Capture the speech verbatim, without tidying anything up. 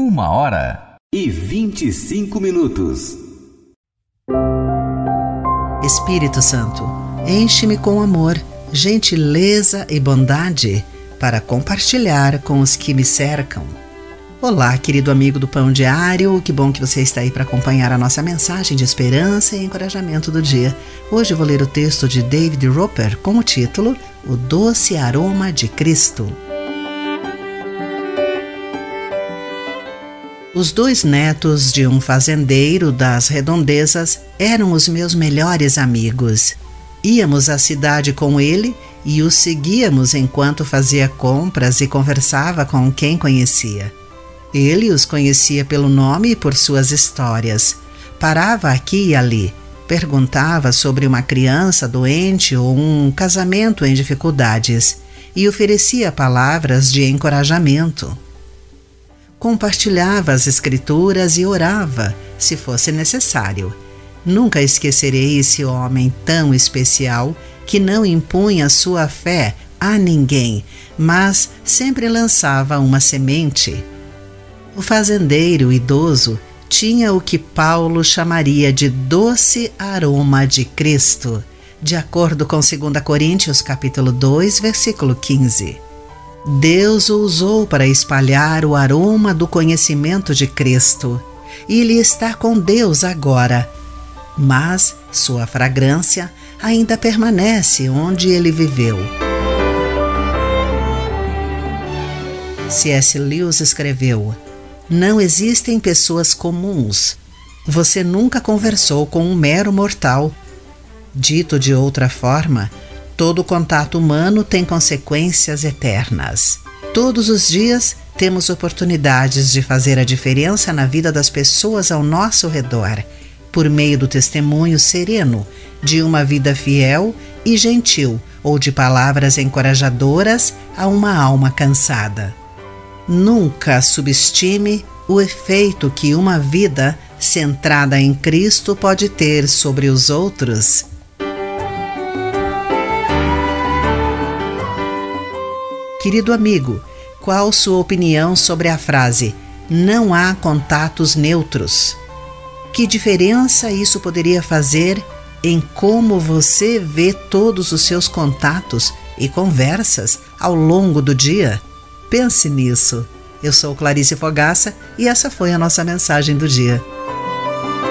Uma hora e vinte e cinco minutos. Espírito Santo, enche-me com amor, gentileza e bondade para compartilhar com os que me cercam. Olá, querido amigo do Pão Diário, que bom que você está aí para acompanhar a nossa mensagem de esperança e encorajamento do dia. Hoje eu vou ler o texto de David Roper com o título O Doce Aroma de Cristo. Os dois netos de um fazendeiro das redondezas eram os meus melhores amigos. Íamos à cidade com ele e o seguíamos enquanto fazia compras e conversava com quem conhecia. Ele os conhecia pelo nome e por suas histórias. Parava aqui e ali, perguntava sobre uma criança doente ou um casamento em dificuldades e oferecia palavras de encorajamento. Compartilhava as escrituras e orava, se fosse necessário. Nunca esquecerei esse homem tão especial que não impunha sua fé a ninguém, mas sempre lançava uma semente. O fazendeiro idoso tinha o que Paulo chamaria de doce aroma de Cristo, de acordo com dois Coríntios capítulo dois, versículo quinze. Deus o usou para espalhar o aroma do conhecimento de Cristo, e ele está com Deus agora, mas sua fragrância ainda permanece onde ele viveu. C S Lewis escreveu: não existem pessoas comuns. Você nunca conversou com um mero mortal. Dito de outra forma, todo contato humano tem consequências eternas. Todos os dias temos oportunidades de fazer a diferença na vida das pessoas ao nosso redor, por meio do testemunho sereno, de uma vida fiel e gentil ou de palavras encorajadoras a uma alma cansada. Nunca subestime o efeito que uma vida centrada em Cristo pode ter sobre os outros. Querido amigo, qual sua opinião sobre a frase "não há contatos neutros"? Que diferença isso poderia fazer em como você vê todos os seus contatos e conversas ao longo do dia? Pense nisso. Eu sou Clarice Fogaça e essa foi a nossa mensagem do dia.